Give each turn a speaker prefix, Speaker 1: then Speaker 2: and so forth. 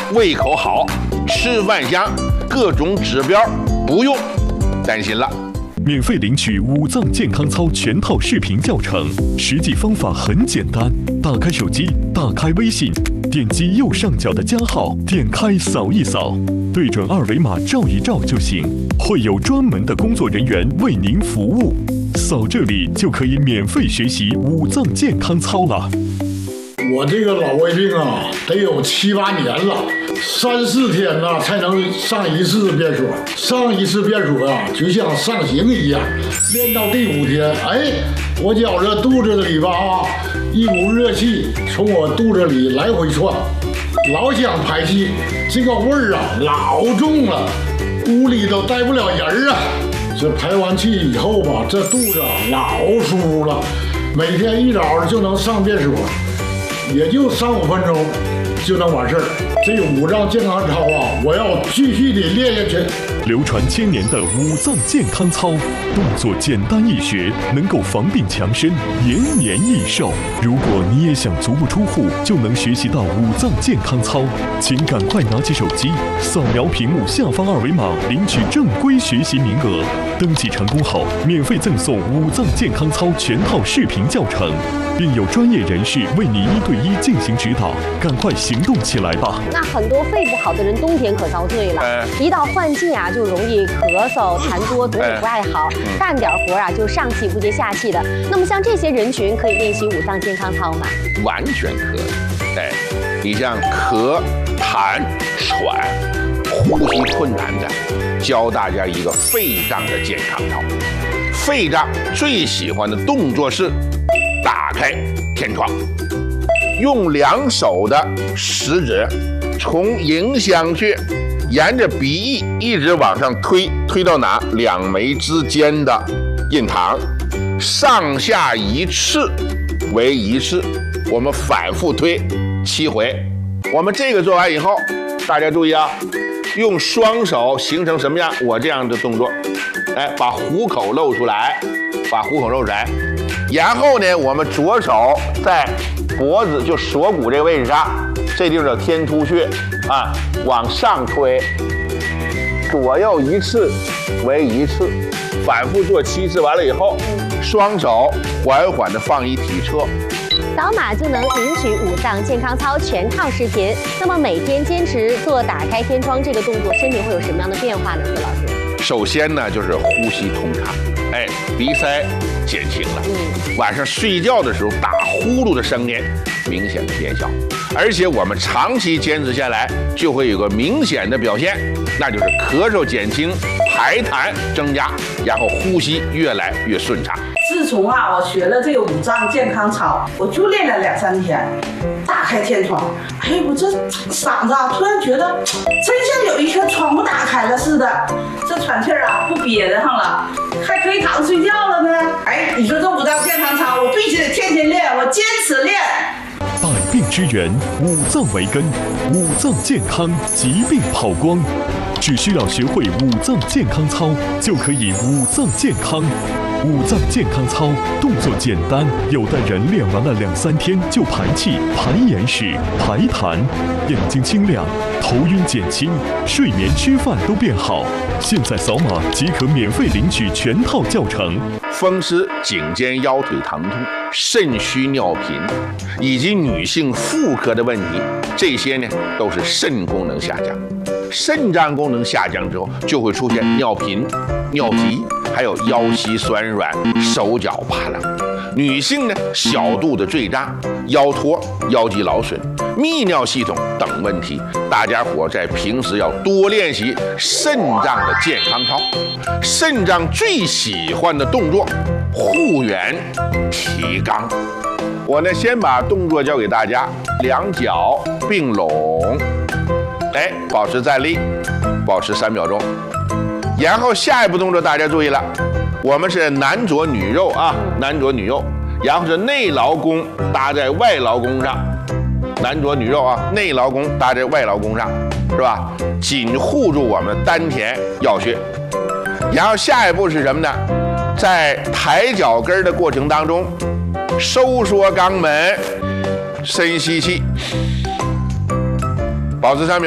Speaker 1: 胃口好，吃饭香，各种指标不用担心了。
Speaker 2: 免费领取五脏健康操全套视频教程，实际方法很简单。打开手机，打开微信，点击右上角的加号，点开扫一扫，对准二维码照一照就行，会有专门的工作人员为您服务。扫这里就可以免费学习五脏健康操了。
Speaker 3: 我这个老胃病啊，得有7、8年了，3、4天呐才能上一次便所。上一次便所啊，就像上刑一样。练到第5天，哎，我觉着肚子里吧一股热气从我肚子里来回窜，老想排气，这个味儿啊老重了，屋里都待不了人啊。这排完气以后吧，这肚子老舒服了，每天一早就能上便所。也就3、5分钟就能完事儿。这个五脏健康操啊，我要继续的练下去。
Speaker 2: 流传1000年的五脏健康操，动作简单易学，能够防病强身，延年益寿。如果你也想足不出户就能学习到五脏健康操，请赶快拿起手机，扫描屏幕下方2维码，领取正规学习名额。登记成功后，免费赠送五脏健康操全套视频教程，并有专业人士为你1对1进行指导。赶快行动起来吧！
Speaker 4: 那很多肺不好的人冬天可遭罪了，一到换季啊，就容易咳嗽、痰多，总体不爱好，干点活啊就上气不接下气的。那么像这些人群可以练习五脏健康操吗？
Speaker 1: 完全可以。哎，你像咳、痰、喘、呼吸困难的，教大家一个肺脏的健康操。肺脏最喜欢的动作是打开天窗，用2手的食指从迎香穴沿着鼻翼一直往上推，推到哪？2眉之间的印堂，上下1次为1次，我们反复推7回。我们这个做完以后，大家注意啊，用双手形成什么样？我这样的动作，哎，把虎口露出来，把虎口露出来。然后呢，我们左手在脖子就锁骨这个位置上，这地方叫天突穴啊，往上推，左右1次为1次，反复做7次。完了以后，双手缓缓地放一体侧，
Speaker 4: 扫码就能领取五脏健康操全套视频。那么每天坚持做打开天窗这个动作，身体会有什么样的变化呢？何老师？
Speaker 1: 首先呢，就是呼吸通畅，哎，鼻塞减轻了。晚上睡觉的时候打呼噜的声音明显的减小，而且我们长期坚持下来，就会有个明显的表现，那就是咳嗽减轻，排痰增加，然后呼吸越来越顺畅。
Speaker 5: 自从我学了这个五脏健康操，我就练了2、3天，打开天窗，哎，我这嗓子突然觉得真像有一颗窗户打开了似的，这喘气不憋得上了，还可以躺睡觉了呢。哎，你说这五脏健康操，我必须得天天练，我坚持练。
Speaker 2: 百病之源，五脏为根，五脏健康，疾病跑光。只需要学会五脏健康操，就可以五脏健康。五脏健康操动作简单，有的人练完了2、3天就排气、排眼屎、排痰，眼睛清亮，头晕减轻，睡眠、吃饭都变好。现在扫码即可免费领取全套教程。
Speaker 1: 风湿、颈肩腰腿疼痛、肾虚尿频，以及女性妇科的问题，这些呢都是肾功能下降。肾脏功能下降之后，就会出现尿频、尿急，还有腰膝酸软、手脚发冷。女性呢，小肚子坠胀、腰托、腰肌劳损、泌尿系统等问题，大家伙在平时要多练习肾脏的健康操。肾脏最喜欢的动作，护圆、提肛。我呢，先把动作教给大家，2脚并拢，哎，保持站立，保持3秒钟。然后下一步动作大家注意了，我们是男左女右啊，男左女右，然后是内劳宫搭在外劳宫上，男左女右啊，内劳宫搭在外劳宫上，是吧？紧护住我们丹田要穴。然后下一步是什么呢？在抬脚跟的过程当中，收缩肛门，深吸气，保持3秒。